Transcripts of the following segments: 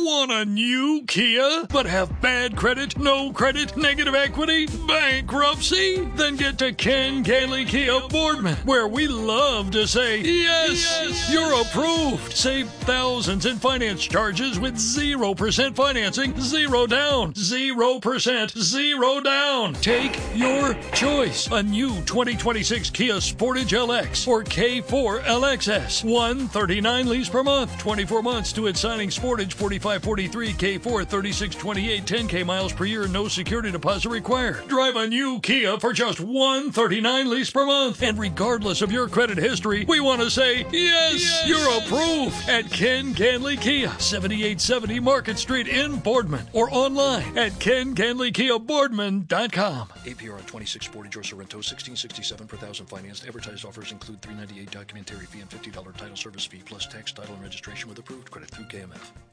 Want a new Kia, but have bad credit, no credit, negative equity, bankruptcy? Then get to Ken Gailey Kia Boardman, where we love to say, yes, you're approved. Save thousands in finance charges with 0% financing, 0 down, 0%, 0 down. Take your choice. A new 2026 Kia Sportage LX or K4 LXS. $139 lease per month, 24 months to its signing. Sportage $45.43, K4 $36.28, 10K miles per year, no security deposit required. Drive a new Kia for just $139 lease per month. And regardless of your credit history, we want to say, yes, you're approved at Ken Ganley Kia, 7870 Market Street in Boardman, or online at KenGanleyKiaBoardman.com. APR on 26 Sportage or Sorrento, $16.67 per thousand financed. Advertised offers include $398 documentary fee and $50 title service fee, plus tax, title, and registration with approved credit through KMF.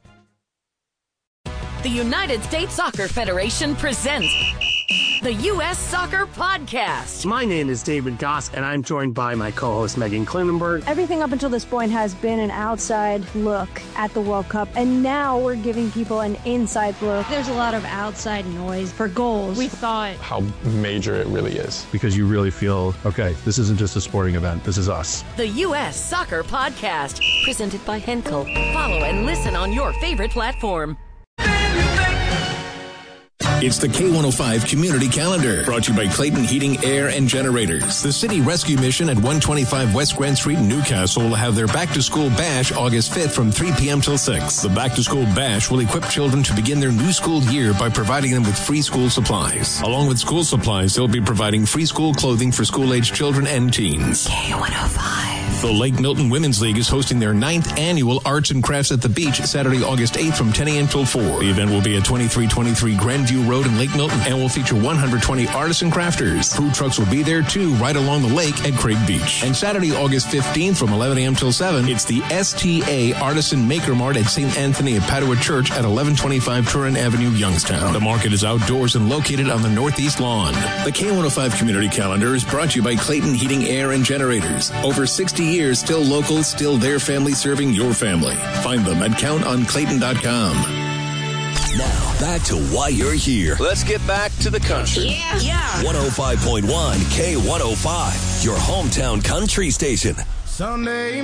The United States Soccer Federation presents the U.S. Soccer Podcast. My name is David Goss, and I'm joined by my co-host Megan Klinenberg. Everything up until this point has been an outside look at the World Cup, and now we're giving people an inside look. There's a lot of outside noise for goals. We thought how major it really is. Because you really feel, okay, this isn't just a sporting event, this is us. The U.S. Soccer Podcast, presented by Henkel. Follow and listen on your favorite platform. It's the K105 Community Calendar, brought to you by Clayton Heating, Air, and Generators. The City Rescue Mission at 125 West Grand Street in Newcastle will have their back-to-school bash August 5th from 3 p.m. till 6. The back-to-school bash will equip children to begin their new school year by providing them with free school supplies. Along with school supplies, they'll be providing free school clothing for school-aged children and teens. K105. The Lake Milton Women's League is hosting their 9th annual Arts and Crafts at the Beach Saturday, August 8th from 10 a.m. till 4. The event will be at 2323 Grandview Road in Lake Milton and will feature 120 artists and crafters. Food trucks will be there too, right along the lake at Craig Beach. And Saturday, August 15th from 11 a.m. till 7, it's the STA Artisan Maker Mart at St. Anthony of Padua Church at 1125 Turin Avenue, Youngstown. The market is outdoors and located on the northeast lawn. The K105 Community Calendar is brought to you by Clayton Heating, Air, and Generators. Over 60 years, still local, still their family serving your family. Find them at countonclayton.com. Now, back to why you're here. Let's get back to the country. Yeah. 105.1 K105, your hometown country station. Sunday